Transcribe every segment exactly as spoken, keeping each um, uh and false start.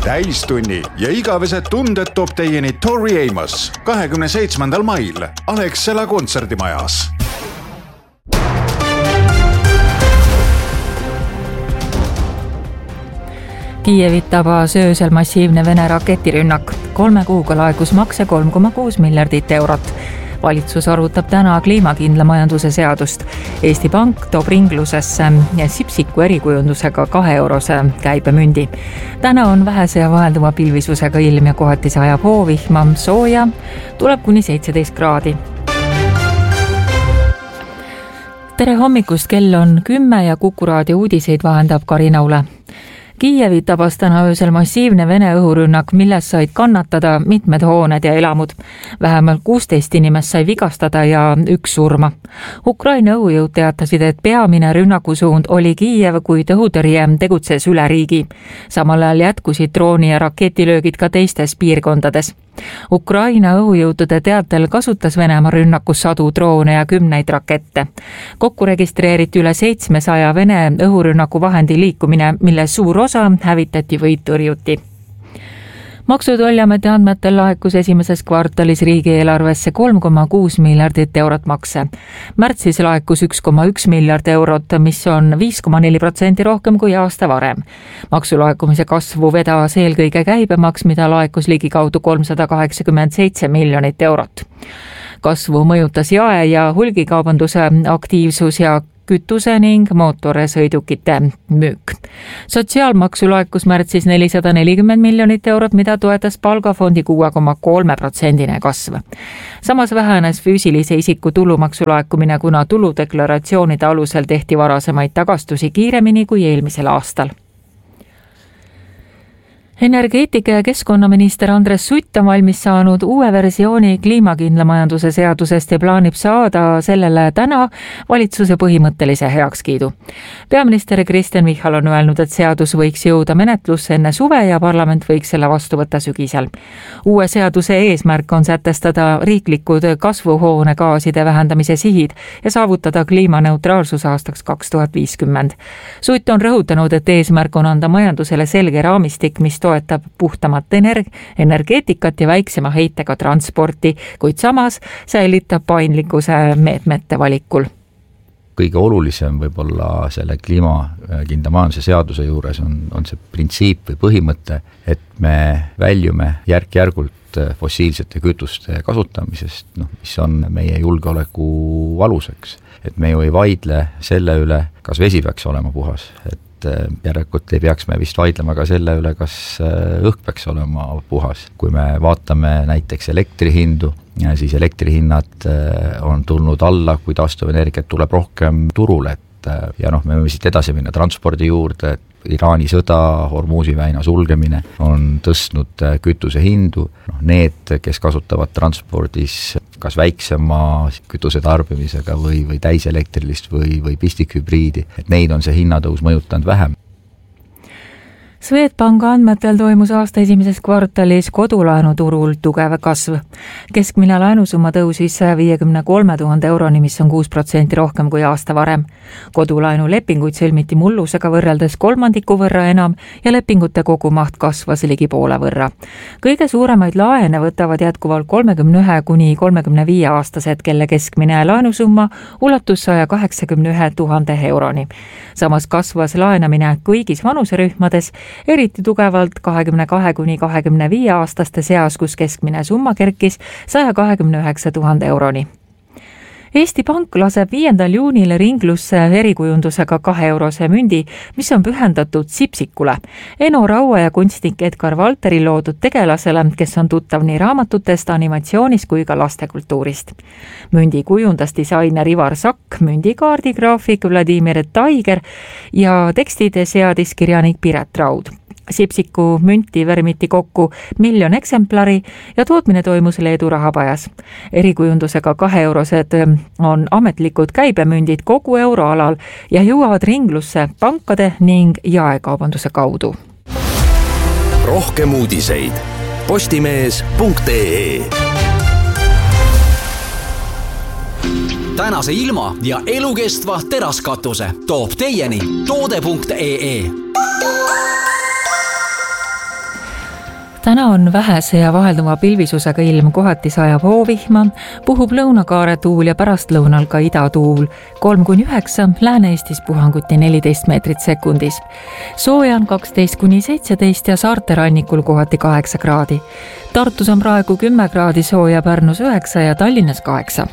täistunni ja igavesed tunded toob teieni Tori Amos kahekümne seitsmendal mail Alexela kontserdimajas. Kiievit tabas öösel massiivne Vene raketirünnak. Kolme kuuga laekus makse kolm koma kuus miljardit eurot. Valitsus arutab täna kliimakindla majanduse seadust. Eesti Pank toob ringlusesse Sipsiku erikujundusega kahe eurose käibemündi. Täna on vähese ja vahelduva pilvisusega ilm ja kohati sajab hoovihma, sooja tuleb kuni seitseteist kraadi. Tere hommikust, kell on kümme ja Kuku raadio uudiseid vahendab Karina Ule. Kiievit tabas täna öösel massiivne Vene õhurünnak, milles said kannatada mitmed hooned ja elamud. Vähemalt kuusteist inimest sai vigastada ja üks surma. Ukraina õhujõud teatasid, et peamine rünnakusuund oli Kiiev, kuid õhutõrje tegutses üle riigi. Samal ajal jätkusid drooni- ja raketilöögid ka teistes piirkondades. Ukraina õhujõudude teatel kasutas Venemaa rünnakus sadu droone ja kümneid rakette. Kokku registreeriti üle seitsmesaja Vene õhurünnaku vahendi liikumine, mille suur osa hävitati või tõrjuti. Maksu- ja Tolliameti andmetel laekus esimeses kvartalis riigieelarvesse kolm koma kuus miljardit eurot makse. Märtsis laekus üks koma üks miljard eurot, mis on viis koma neli protsenti rohkem kui aasta varem. Maksulaekumise kasvu vedas eelkõige käibemaks, mida laekus ligikaudu kolmsada kaheksakümmend seitse miljonit eurot. Kasvu mõjutas jae- ja hulgikaubanduse aktiivsus ja kütuse ning mootorsõidukite müük. Sotsiaalmaksu laekus märtsis nelisada nelikümmend miljonit eurot, mida toetas palgafondi kuue koma kolme protsendine kasv. Samas vähenes füüsilise isiku tulumaksu laekumine, kuna tuludeklaratsioonide alusel tehti varasemaid tagastusi kiiremini kui eelmisel aastal. Energeetika- ja keskkonnaminister Andres Sutt on valmis saanud uue versiooni kliimakindla majanduse seadusest ja plaanib saada sellele täna valitsuse põhimõttelise heakskiidu. Peaminister Kristen Michal on öelnud, et seadus võiks jõuda menetlusse enne suve ja parlament võiks selle vastu võtta sügisel. Uue seaduse eesmärk on sätestada riiklikud kasvuhoonegaaside vähendamise sihid ja saavutada kliimaneutraalsus aastaks kaks tuhat viiskümmend. Sutt on rõhutanud, et eesmärk on anda majandusele selge raamistik, mis toetab puhtamat energ- energeetikat ja väiksema heitega transporti, kuid samas säilitab paindlikkuse meetmete valikul. Kõige olulisem võib-olla selle kliimakindla majanduse seaduse juures on, on see printsiip või põhimõte, et me väljume järk-järgult fossiilsete kütuste kasutamisest, noh, mis on meie julgeoleku aluseks. Et me ju ei vaidle selle üle, kas vesi peaks olema puhas, et järelikult ei peaks me vist vaidlema ka selle üle, kas õhk peaks olema puhas. Kui me vaatame näiteks elektrihindu, siis elektrihinnad on tulnud alla, kui taastuvenergiat tuleb rohkem turule, et ja noh, me võime siit edasi minna transpordi juurde, et Iraani sõda, Hormuzi väina sulgemine on tõstnud kütuse hindu. No, need, kes kasutavad transpordis kas väiksema kütuse tarbimisega või, või täiselektrilist või, või pistikhübriidi, et neid on see hinnatõus mõjutanud vähem. Swedbanka andmetel toimus aasta esimeses kvartalis kodulaenuturul tugev kasv. Keskmine laenusumma tõusis saja viiekümne kolme tuhande euroni, mis on kuus protsenti rohkem kui aasta varem. Kodulaenu lepinguid sõlmiti mullusega võrreldes kolmandiku võrra enam ja lepingute kogumaht kasvas ligi poole võrra. Kõige suuremaid laene võtavad jätkuvalt kolmekümne ühe kuni kolmekümne viie aastased, kelle keskmine laenusumma ulatus saja kaheksakümne ühe tuhande euroni. Samas kasvas laenamine kõigis vanuserühmades, eriti tugevalt kahekümne kahe kuni kahekümne viie aastaste seas, kus keskmine summa kerkis saja kahekümne üheksa tuhande euroni. Eesti Pank laseb viiendal juunil ringlusse erikujundusega kahe eurose mündi, mis on pühendatud Sipsikule, Eno Raua ja kunstnik Edgar Valteri loodud tegelasele, kes on tuttav nii raamatutest, animatsioonist kui ka lastekultuurist. Mündi kujundas disainer Ivar Sakk, mündi kaardigraafik Vladimir Taiger ja tekstide seadis kirjanik Piret Raud. Sipsiku münti vermiti kokku miljon eksemplari ja tootmine toimus Leedu rahapajas. Erikujundusega kahe eurosed on ametlikud käibemündid kogu euroalal ja jõuavad ringlusse pankade ning jaekaubanduse kaudu. Rohkem uudiseid postimees punkt ee. Tänase ilma ja elukestva teraskatuse toob teieni toode punkt ee. vähese ja vahelduva pilvisusega ilm, kohati sajab hoovihma, puhub lõunakaare tuul ja pärastlõunal ka idatuul. kolm kuni üheksa, Lääne-Eestis puhanguti neliteist meetrit sekundis. Sooja on kaksteist kuni seitseteist ja saarte rannikul kohati kaheksa kraadi. Tartus on praegu kümme kraadi sooja, Pärnus üheksa ja Tallinnas kaheksa.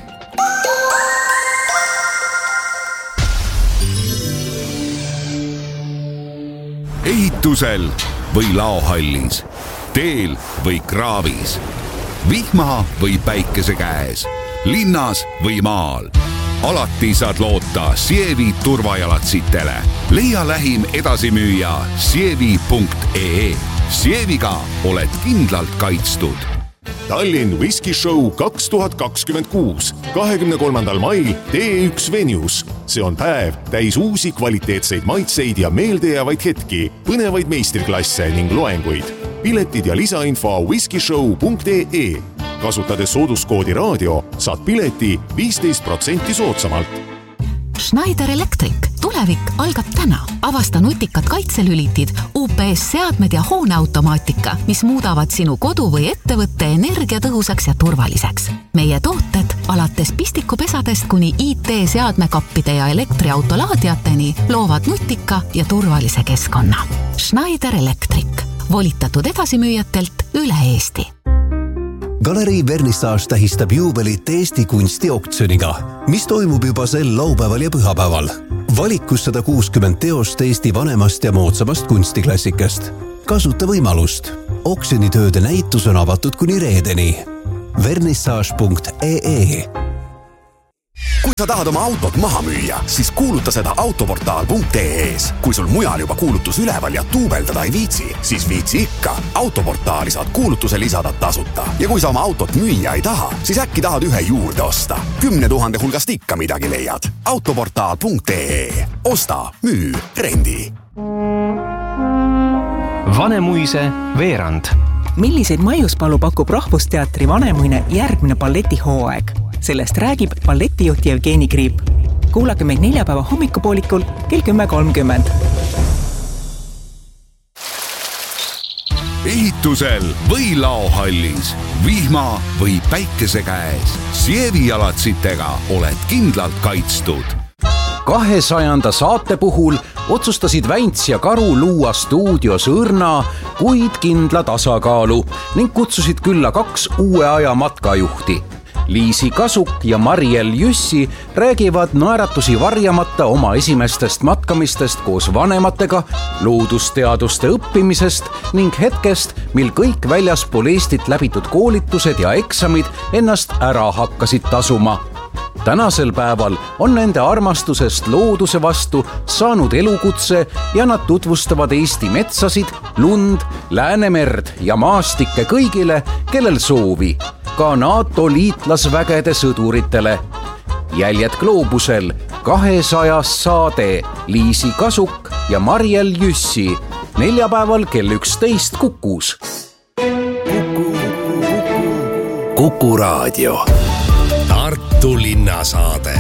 Ehitusel või laohallis, teel või kraavis, vihma või päikese käes, linnas või maal. Alati saad loota Sievi turvajalatsitele. Leia lähim edasimüüja sievi punkt ee. Sieviga oled kindlalt kaitstud. Tallinn Whisky Show kaks tuhat kakskümmend kuus, kahekümne kolmandal mail T üks Venus. See on päev täis uusi kvaliteetseid maitseid ja meeldejäävaid hetki, põnevaid meistriklasse ning loenguid. Piletid ja lisainfo whiskyshow punkt ee. Kasutades sooduskoodi raadio, saad pileti viisteist protsenti soodsamalt. Schneider Electric. Tulevik algab täna. Avasta nutikad kaitselülitid, U P S-seadmed ja hooneautomaatika, mis muudavad sinu kodu või ettevõtte energiatõhusaks ja turvaliseks. Meie tooted alates pistikupesadest kuni I T-seadmekappide ja elektriautolaadiateni loovad nutika ja turvalise keskkonna. Schneider Electric. Volitatud edasimüüjatelt üle Eesti. Galerii Vernissage tähistab juubelit Eesti kunstioktsiooniga, mis toimub juba sel laupäeval ja pühapäeval. Valikus sada kuuskümmend teost Eesti vanemast ja moodsamast kunstiklassikast. Kasuta võimalust. Oksjonitööde näitus on avatud kuni reedeni. vernissage punkt ee. Kui sa tahad oma autot maha müüa, siis kuuluta seda autoportaal punkt ee-s. Kui sul mujal juba kuulutus üleval ja tuubeldada ei viitsi, siis viitsi ikka. Autoportaali saad kuulutuse lisada tasuta. Ja kui sa oma autot müüa ei taha, siis äkki tahad ühe juurde osta. Kümne tuhande hulgast ikka midagi leiad. autoportaal punkt ee. Osta, müü, rendi. Vanemuise veerand. Milliseid maiuspalu pakub Rahvusteatri Vanemuine järgmine balletihooaeg? Sellest räägib balletijuht Jevgeni Kriip. Kuulake meid neljapäeva hommikupoolikul kell kümme kolmkümmend. Ehitusel või laohallis, vihma või päikese käes, Sievi jalatsitega oled kindlalt kaitstud. kahesajanda saate puhul otsustasid Väints ja Karu luua stuudios õrna, kuid kindla tasakaalu ning kutsusid külla kaks uue aja matkajuhti. Liisi Kasuk ja Mariel Jüssi räägivad naeratusi varjamata oma esimestest matkamistest koos vanematega, loodusteaduste õppimisest ning hetkest, mil kõik väljaspool Eestit läbitud koolitused ja eksamid ennast ära hakkasid tasuma. Tänasel päeval on nende armastusest looduse vastu saanud elukutse ja nad tutvustavad Eesti metsasid, lund, Läänemerd ja maastikke kõigile, kellel soovi, ka NATO liitlasvägede sõduritele. Jäljed gloobusel, kahesajas saade, Liisi Kasuk ja Mariel Jüssi, neljapäeval kell üksteist Kukus. Kuku Raadio. Tartu linnasaade.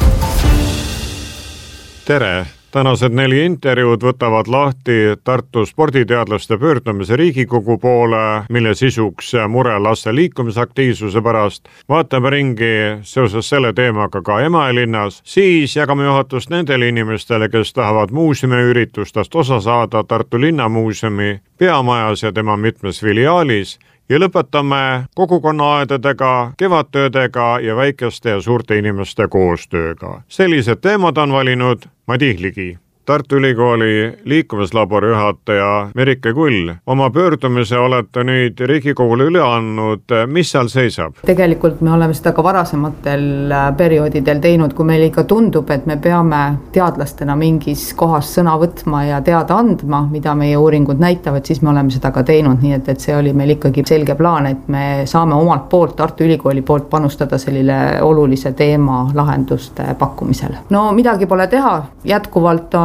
Tere! Tänased neli intervjuud võtavad lahti Tartu sporditeadlaste pöördumise Riigikogu poole, mille sisuks mure laste liikumisaktiivsuse pärast. Vaatame ringi seoses selle teemaga ka Emajõe, siis jagame juhatust nendele inimestele, kes tahavad muuseumi üritustest osa saada Tartu linnamuuseumi peamajas ja tema mitmes filiaalis. Ja lõpetame kogukonnaaedadega, kevadtöödega ja väikeste ja suurte inimeste koostööga. Sellised teemad on valinud Madi Ligi. Tartu Ülikooli liikumislabori juhataja Merike Kull. Oma pöördumise olete nüüd Riigikogule üle andnud. Mis seal seisab? Tegelikult me oleme seda ka varasematel perioodidel teinud, kui meil ikka tundub, et me peame teadlastena mingis kohas sõna võtma ja teada andma, mida meie uuringud näitavad, siis me oleme seda ka teinud, nii et, et see oli meil ikkagi selge plaan, et me saame omalt poolt, Tartu Ülikooli poolt panustada sellile olulise teema lahenduste pakkumisele. No midagi pole teha, jätkuvalt on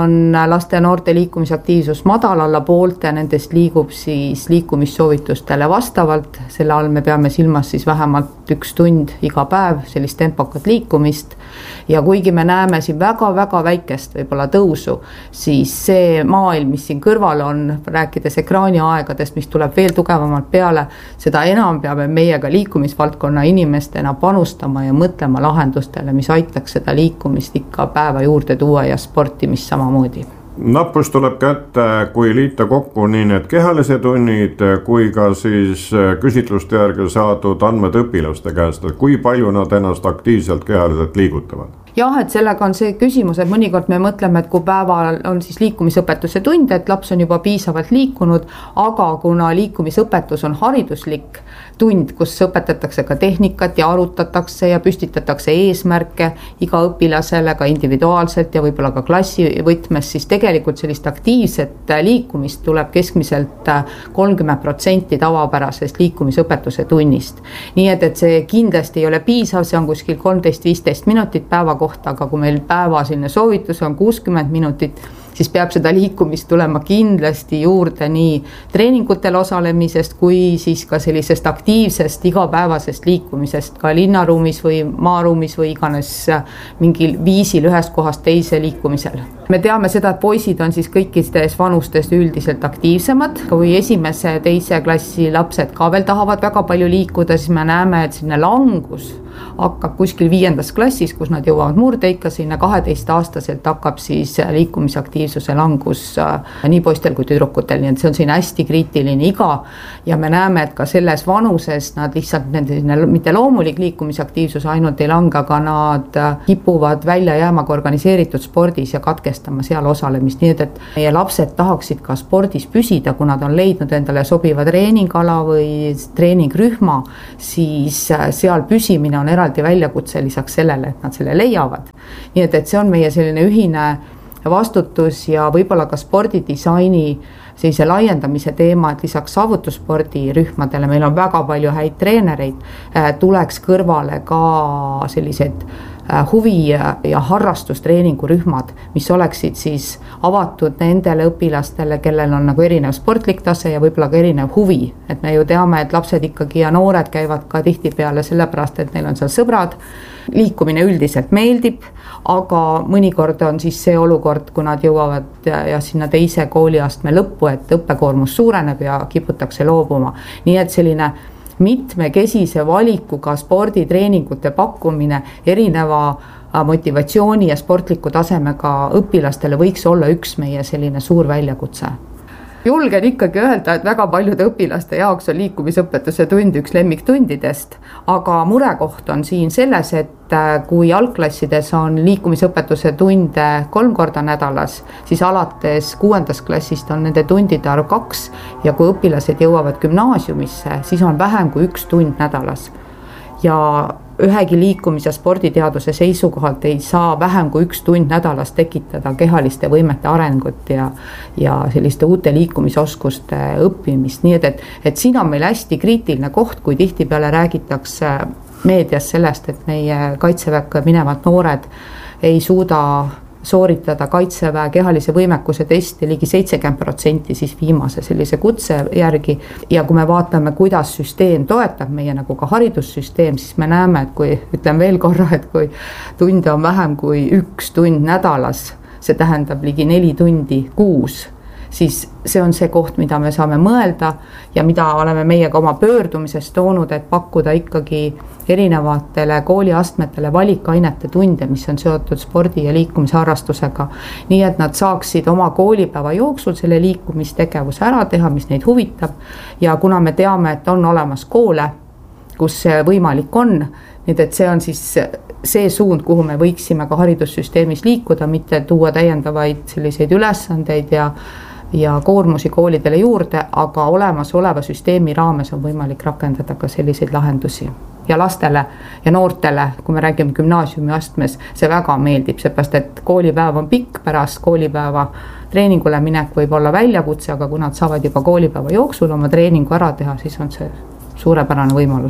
on laste ja noorte liikumisaktiivsus madal alla poolte, nendest liigub siis liikumissoovitustele vastavalt, selle all me peame silmas siis vähemalt üks tund iga päev sellist tempokat liikumist ja kuigi me näeme siin väga-väga väikest võib-olla tõusu, siis see maailm, mis siin kõrval on, rääkides ekraani aegadest, mis tuleb veel tugevamalt peale, seda enam peame meiega liikumisvaldkonna inimestena panustama ja mõtlema lahendustele, mis aitaks seda liikumist ikka päeva juurde tuua ja sportimist samamoodi. Nappus tuleb kätte, kui liita kokku nii need kehalised tunnid, kui ka siis küsitluste järgi saadud andmed õpilaste käest, et kui palju nad ennast aktiivselt kehaliselt liigutavad? Jah, et sellega on see küsimus, et mõnikord me mõtleme, et kui päeval on siis liikumisõpetuse tund, et laps on juba piisavalt liikunud, aga kuna liikumisõpetus on hariduslik tund, kus õpetatakse ka tehnikat ja arutatakse ja püstitatakse eesmärke iga õpilasele ka individuaalselt ja võib-olla ka klassi võtmes, siis tegelikult sellist aktiivset liikumist tuleb keskmiselt kolmkümmend protsenti tavapärasest liikumisõpetuse tunnist. Nii et, et see kindlasti ei ole piisav, see on kuskil kolmteist viisteist minutit päeva kohta, aga kui meil päeva selline soovitus on kuuskümmend minutit, siis peab seda liikumist tulema kindlasti juurde nii treeningutel osalemisest kui siis ka sellisest aktiivsest igapäevasest liikumisest ka linnaruumis või maaruumis või iganes mingil viisil ühest kohast teise liikumisel. Me teame seda, et poisid on siis kõikides vanustes üldiselt aktiivsemad. Kui esimese teise klassi lapsed ka veel tahavad väga palju liikuda, siis me näeme, et sinna langus hakkab kuskil viiendas klassis, kus nad jõuavad murdeikka, sinna kaheteist aastaselt hakkab siis liikumisaktiivsuse langus nii poistel kui tüdrukutel, nii et see on siin hästi kriitiline iga ja me näeme, et ka selles vanuses nad lihtsalt nende mitte loomulik liikumisaktiivsus ainult ei langa, aga nad kipuvad välja jääma ka organiseeritud spordis ja katkestama seal osalemist, nii et, et meie lapsed tahaksid ka spordis püsida, kui nad on leidnud endale sobiva treeningala või treeningrühma, siis seal püsimine on eraldi väljakutse lisaks sellele, et nad selle leiavad. Nii et, et see on meie selline ühine vastutus ja võib-olla ka spordidisaini sellise laiendamise teema, et lisaks saavutusspordirühmadele, meil on väga palju häid treenereid, tuleks kõrvale ka sellised huvi- ja harrastustreeningurühmad, mis oleksid siis avatud nendele õpilastele, kellel on nagu erinev sportlik tase ja võib-olla ka erinev huvi. Et me ju teame, et lapsed ikkagi ja noored käivad ka tihtipeale sellepärast, et neil on seal sõbrad. Liikumine üldiselt meeldib, aga mõnikord on siis see olukord, kui nad jõuavad ja, ja sinna teise kooliastme lõppu, et õppekoormus suureneb ja kiputakse loobuma. Nii et selline mitmekesise valikuga sporditreeningute pakkumine erineva motivatsiooni ja sportliku tasemega õpilastele võiks olla üks meie selline suur väljakutse. Julgen ikkagi öelda, et väga paljude õpilaste jaoks on liikumisõpetuse tund üks lemmiktundidest, aga murekoht on siin selles, et kui algklassides on liikumisõpetuse tunde kolm korda nädalas, siis alates kuuendast klassist on nende tundide arv kaks ja kui õpilased jõuavad gümnaasiumisse, siis on vähem kui üks tund nädalas. Ja ühegi liikumis- ja sporditeaduse seisukohalt ei saa vähem kui üks tund nädalas tekitada kehaliste võimete arengut ja, ja selliste uute liikumisoskuste õppimist. Nii et, et, et siin on meil hästi kriitiline koht, kui tihtipeale räägitakse meedias sellest, et meie kaitseväkke minevad noored ei suuda sooritada kaitseväe kehalise võimekuse testi ligi seitsekümmend protsenti siis viimase sellise kutse järgi. Ja kui me vaatame, kuidas süsteem toetab meie nagu ka haridussüsteem, siis me näeme, et kui ütlen veel korra, et kui tunde on vähem kui üks tund nädalas, see tähendab ligi neli tundi kuus, siis see on see koht, mida me saame mõelda ja mida oleme meiega oma pöördumises toonud, et pakkuda ikkagi erinevatele kooliastmetele valikainete tunde, mis on seotud spordi ja liikumisharrastusega. Nii et nad saaksid oma koolipäeva jooksul selle liikumistegevuse ära teha, mis neid huvitab ja kuna me teame, et on olemas koole, kus see võimalik on, nii et see on siis see suund, kuhu me võiksime ka haridussüsteemis liikuda, mitte tuua täiendavaid selliseid ülesandeid ja ja koormusi koolidele juurde, aga olemasoleva süsteemi raames on võimalik rakendada ka selliseid lahendusi. Ja lastele ja noortele, kui me räägime gümnaasiumi astmes, see väga meeldib, seepärast et koolipäev on pikk, pärast koolipäeva treeningule minek võib olla väljakutse, aga kui nad saavad juba koolipäeva jooksul oma treeningu ära teha, siis on see suurepärane võimalus.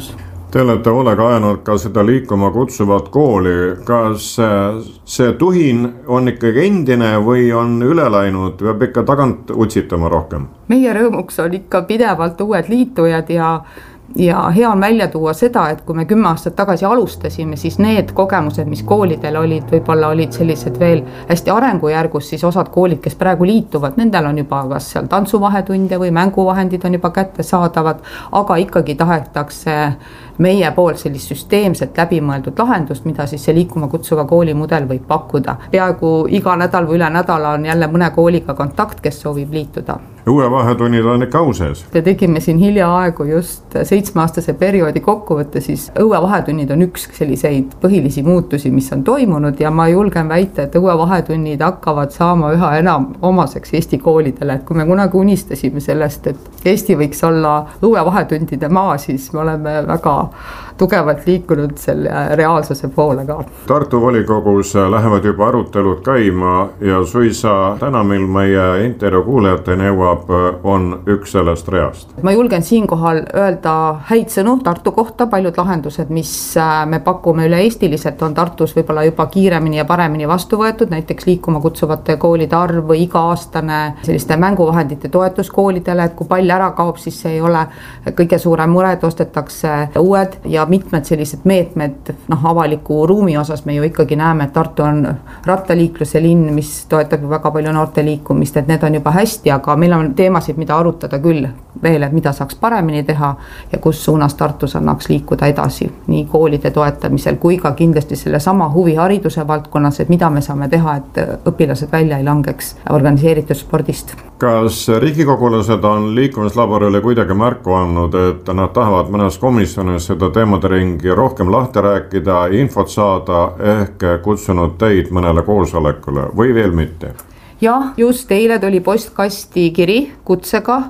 Te olete hoolega ajanud ka seda liikuma kutsuvat kooli. Kas see tuhin on ikkagi endine või on üle läinud, peab ikka tagant utsitama rohkem? Meie rõõmuks on ikka pidevalt uued liitujad ja Ja hea on välja tuua seda, et kui me kümme aastat tagasi alustasime, siis need kogemused, mis koolidel olid, võib-olla olid sellised veel hästi arengujärgus, siis osad koolid, kes praegu liituvad, nendel on juba kas seal tantsuvahetunde või mänguvahendid on juba kättesaadavad, aga ikkagi tahetakse meie poolt sellist süsteemset läbimõeldud lahendust, mida siis see liikuma kutsuva kooli mudel võib pakkuda. Peaaegu iga nädal või üle nädala on jälle mõne kooliga kontakt, kes soovib liituda. Uue vahetunnid on ikka auses. Te tegime siin hiljaaegu just seitsmeaastase perioodi kokkuvõtte, siis õue vahetunnid on üks selliseid põhilisi muutusi, mis on toimunud ja ma julgen väita, et õue vahetunnid hakkavad saama üha enam omaseks Eesti koolidele, et kui me kunagi unistasime sellest, et Eesti võiks olla õue vahetundide maa, siis me oleme väga tugevalt liikunud selle reaalsuse poole ka. Tartu volikogus lähevad juba arutelud käima ja suisa täna, mil meie intervjuu kuulajateni jõuab, on üks sellest reast. Ma julgen siinkohal öelda häid sõnu Tartu kohta, paljud lahendused, mis me pakume üle eestiliselt, on Tartus võib-olla juba kiiremini ja paremini vastu võetud, näiteks liikuma kutsuvate koolide arv või iga-aastane selliste mänguvahendite toetus koolidele, et kui pall ära kaob, siis see ei ole kõige suurem mure, et ostetakse uued ja mitmed sellised meetmed, noh, avaliku ruumi osas me ju ikkagi näeme, et Tartu on rattaliikluse linn, mis toetab ju väga palju noorte liikumist, et need on juba hästi, aga meil on teemasid, mida arutada küll veel, et mida saaks paremini teha ja kus suunas Tartus annaks liikuda edasi nii koolide toetamisel kui ka kindlasti selle sama huvihariduse valdkonnas, et mida me saame teha, et õpilased välja ei langeks organiseeritud spordist. Kas riigikogulased on liikumislaborile kuidagi märku andnud, et nad tahavad mõnes komisjonis seda teemade ringi rohkem lahti rääkida, infot saada ehk kutsunud teid mõnele koosolekule või veel mitte? Jah, just eile tuli postkasti kiri kutsega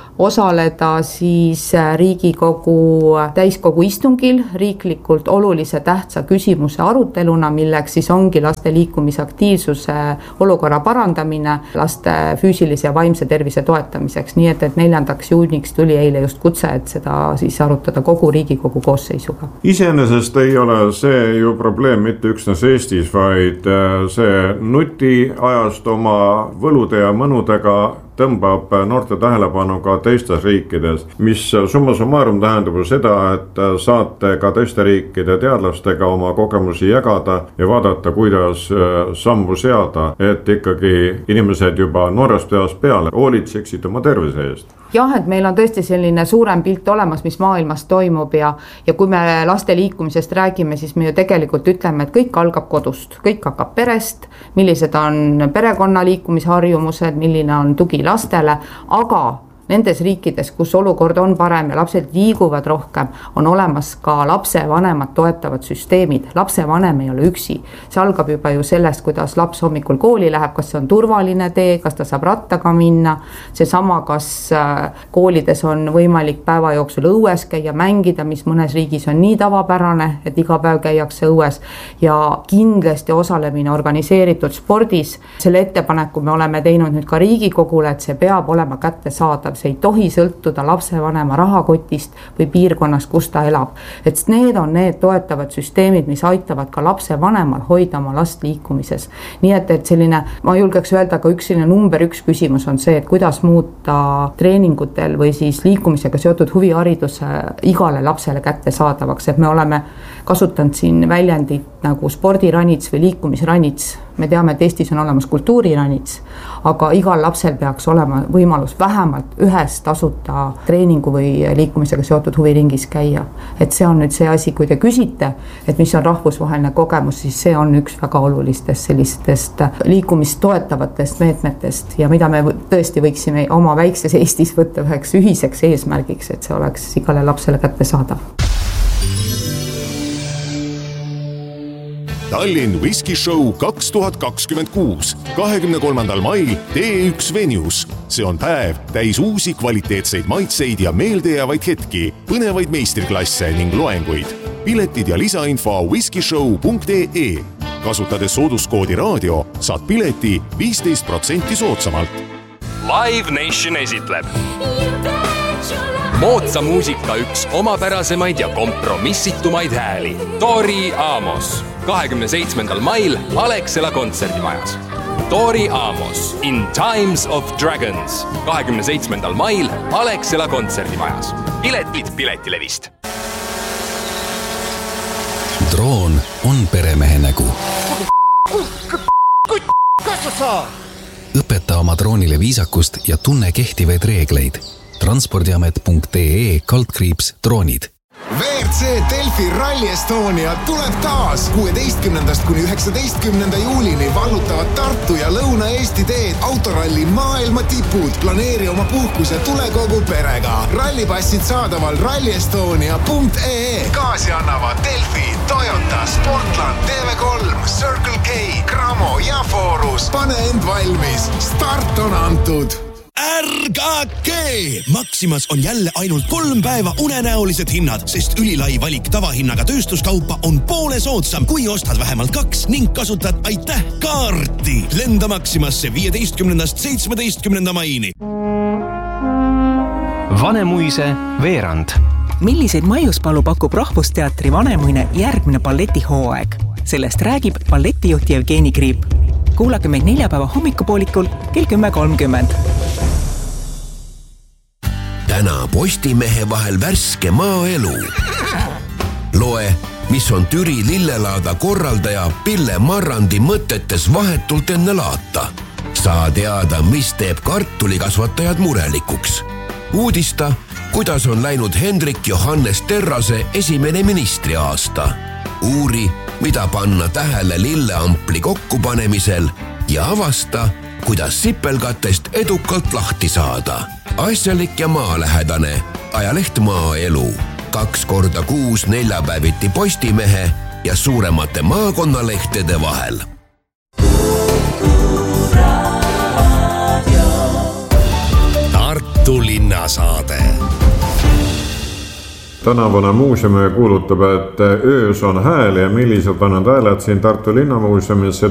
osaleda siis Riigikogu täiskogu istungil riiklikult olulise tähtsa küsimuse aruteluna, milleks siis ongi laste liikumisaktiivsuse olukorra parandamine laste füüsilise ja vaimse tervise toetamiseks. Nii et, et neljandaks juuniks tuli eile just kutse, et seda siis arutada kogu Riigikogu koosseisuga. Iseenesest ei ole see ju probleem mitte üksnes Eestis, vaid see nutiajast oma võlude ja mõnudega tõmbab noorte tähelepanu ka teistes riikides, mis summa summarum tähendab seda, et saate ka teiste riikide teadlastega oma kogemusi jagada ja vaadata, kuidas sammu seada, et ikkagi inimesed juba noorest peast peale hoolitseksid oma tervise eest. Jah, et meil on tõesti selline suurem pilt olemas, mis maailmas toimub ja, ja kui me laste liikumisest räägime, siis me ju tegelikult ütleme, et kõik algab kodust, kõik hakkab perest, millised on perekonna liikumisharjumused, milline on tugi lastele, aga nendes riikides, kus olukord on parem ja lapsed liiguvad rohkem, on olemas ka lapsevanemad toetavad süsteemid. Lapsevanem ei ole üksi. See algab juba ju sellest, kuidas laps hommikul kooli läheb, kas see on turvaline tee, kas ta saab rattaga minna, see sama, kas koolides on võimalik päeva jooksul õues käia mängida, mis mõnes riigis on nii tavapärane, et iga päev käiakse õues ja kindlasti osalemine organiseeritud spordis. Selle ettepaneku me oleme teinud nüüd ka Riigikogule, et see peab olema kättesaadav. See ei tohi sõltuda lapsevanema rahakotist või piirkonnast, kus ta elab. Et need on need toetavad süsteemid, mis aitavad ka lapsevanemal hoida oma last liikumises. Nii et, et selline, ma julgeks öelda ka üks selline number üks küsimus on see, et kuidas muuta treeningutel või siis liikumisega seotud huvihariduse igale lapsele kättesaadavaks, et me oleme kasutanud siin väljendit nagu spordiranits või liikumisranits. Me teame, et Eestis on olemas kultuuriranits, aga igal lapsel peaks olema võimalus vähemalt ühes tasuta treeningu või liikumisega seotud huviringis käia. Et see on nüüd see asi, kui te küsite, et mis on rahvusvaheline kogemus, siis see on üks väga olulistest sellistest liikumist toetavatest meetmetest ja mida me tõesti võiksime oma väikses Eestis võtta üheks ühiseks eesmärgiks, et see oleks igale lapsele kättesaadav. Tallinn Whisky Show kaks tuhat kakskümmend kuus, kahekümne kolmandal mail T üks Venues. See on päev täis uusi kvaliteetseid maitseid ja meeldejäävaid hetki, põnevaid meistriklasse ning loenguid. Piletid ja lisainfo whiskyshow punkt ee. Kasutades sooduskoodi raadio, saad pileti viisteist protsenti soodsamalt. Live Nation esitleb moodsa muusika üks omapärasemaid ja kompromissitumaid hääli. Tori Amos. kahekümne seitsmendal mail Alexela kontserdimajas. Tori Amos in Times of Dragons. kahekümne seitsmendal mail Alexela kontserdimajas. Piletid Piletilevist. Droon on peremehe nägu. Õpeta oma droonile viisakust ja tunne kehtivaid reegleid. transpordiamet punkt ee kaldkriips droonid. V R C Delfi Rally Estonia tuleb taas. kuueteistkümnendast kuni üheksateistkümnenda juulini vallutavad Tartu ja Lõuna-Eesti teed autoralli maailma tipud. Planeeri oma puhkus ja tule kogu perega. Rallipassid saadaval rally estonia punkt ee. Gaasi annavad Delfi, Toyota, Sportland, T V kolm, Circle K, Cramo ja Forus. Pane end valmis. Start on antud. ärgake! Maximas on jälle ainult kolm päeva unenäolised hinnad, sest ülilai valik tavahinnaga tööstuskaupa on poole soodsam, kui ostad vähemalt kaks ning kasutad aitäh kaarti. Lenda Maximasse viieteistkümnendast seitsmeteistkümnenda maini. Vanemuise veerand. Milliseid maiuspalu pakub Rahvusteatri Vanemuine järgmine balletihooaeg? Sellest räägib balletijuht Jevgeni Kriip. Kuulake meid neljapäeva hommikupoolikul kell kümme kolmkümmend. Täna Postimehe vahel värske maaelu. Loe, mis on Türi lillelaada korraldaja Pille Marrandi mõtetes vahetult enne laata. Saa teada, mis teeb kartulikasvatajad murelikuks. Uudista, kuidas on läinud Hendrik Johannes Terrase esimene ministriaasta. Uuri, mida panna tähele lilleampli kokkupanemisel ja avasta, kuidas sipelgatest edukalt lahti saada. Asjalik ja maalähedane. Ajaleht Maaelu. Kaks korda kuus neljapäeviti Postimehe ja suuremate maakonnalehtede vahel. Tartu linnasaade. Tänavune muuseumi kuulutab, et öös on hääl ja millised on need hääled siin Tartu linnamuuseumis.